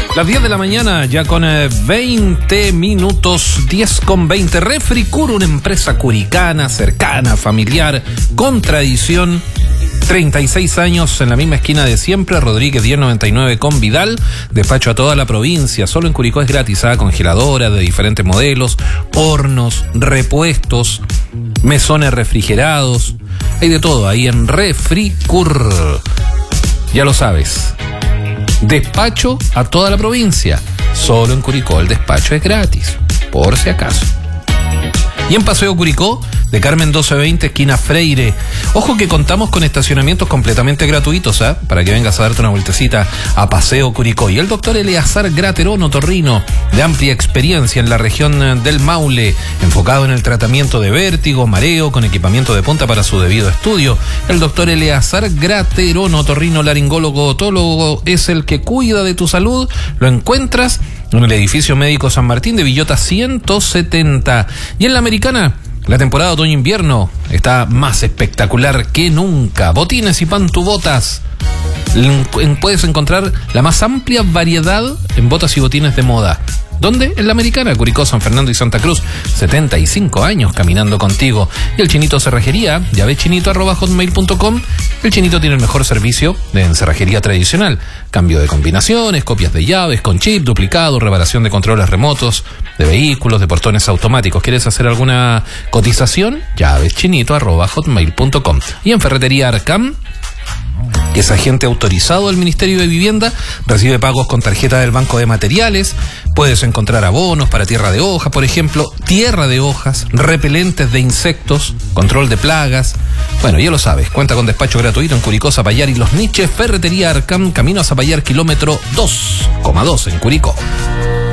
Las 10 de la mañana, ya con 20 minutos, 10 con 20. Refricur, una empresa curicana, cercana, familiar, con tradición. 36 años en la misma esquina de siempre, Rodríguez 1099 con Vidal. Despacho a toda la provincia. Solo en Curicó es gratis, congeladora de diferentes modelos, hornos, repuestos, mesones refrigerados. Hay de todo ahí en Refricur. Ya lo sabes. Despacho a toda la provincia. Solo en Curicó el despacho es gratis, por si acaso. Y en Paseo Curicó, de Carmen 1220, esquina Freire. Ojo que contamos con estacionamientos completamente gratuitos, para que vengas a darte una vueltecita a Paseo Curicó. Y el doctor Eleazar Graterón Otorrino, de amplia experiencia en la región del Maule, enfocado en el tratamiento de vértigo, mareo, con equipamiento de punta para su debido estudio. El doctor Eleazar Graterón Otorrino, laringólogo otólogo, es el que cuida de tu salud. Lo encuentras en el edificio médico San Martín de Villota 170. Y en la Americana, la temporada otoño-invierno está más espectacular que nunca. Botines y pantubotas. Puedes encontrar la más amplia variedad en botas y botines de moda. ¿Dónde? En la Americana, Curicó, San Fernando y Santa Cruz. 75 años caminando contigo. Y el Chinito Cerrajería, llavechinito@hotmail.com. El Chinito tiene el mejor servicio de cerrajería tradicional. Cambio de combinaciones, copias de llaves con chip, duplicado, reparación de controles remotos, de vehículos, de portones automáticos. ¿Quieres hacer alguna cotización? llavechinito@hotmail.com. Y en Ferretería Arcam, que es agente autorizado del Ministerio de Vivienda, recibe pagos con tarjeta del Banco de Materiales. Puedes encontrar abonos para tierra de hoja, por ejemplo, tierra de hojas, repelentes de insectos, control de plagas. Bueno, ya lo sabes, cuenta con despacho gratuito en Curicó, Zapallar y Los Niches. Ferretería Arcam, camino a Zapallar, kilómetro 2,2 en Curicó.